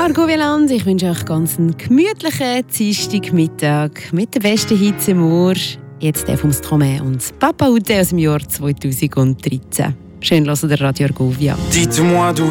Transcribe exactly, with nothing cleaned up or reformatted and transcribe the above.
Argoveland, ich wünsche euch ganz einen gemütlichen Dienstagmittag mit den besten Hits im Ohr. Jetzt der vom Stromae und Papa Ute aus dem Jahr zweitausenddreizehn. Schön hören der Radio Argovia. Dites-moi d'où